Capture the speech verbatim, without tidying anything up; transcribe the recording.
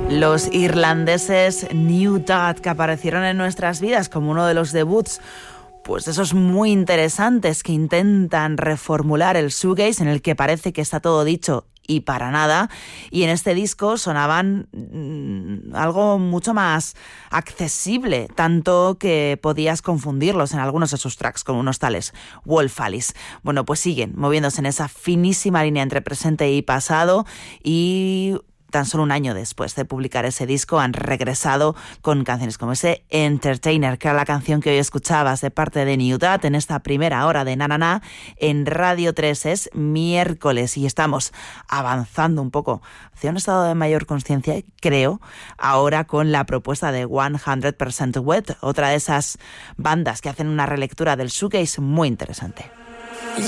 Los irlandeses New Dad, que aparecieron en nuestras vidas como uno de los debuts, pues esos muy interesantes que intentan reformular el shoegaze, en el que parece que está todo dicho y para nada, y en este disco sonaban mmm, algo mucho más accesible, tanto que podías confundirlos en algunos de sus tracks con unos tales Wolf Alice. Bueno, pues siguen moviéndose en esa finísima línea entre presente y pasado, y tan solo un año después de publicar ese disco han regresado con canciones como ese Entertainer, que era la canción que hoy escuchabas de parte de New Dad en esta primera hora de Na Na Na en Radio tres. Es miércoles y estamos avanzando un poco hacia un estado de mayor conciencia, creo, ahora con la propuesta de cien por ciento Wet, otra de esas bandas que hacen una relectura del shoegaze muy interesante. You